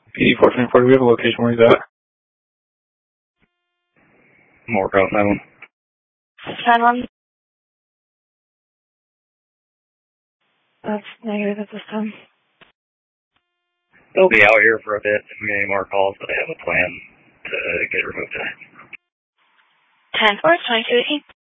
PD 1440, we have a location where he's at. More cross 9-1. 9-1. That's negative at this time. They'll be out here for a bit if we get any more calls, but I have a plan to get removed tonight. 10-4, 2218.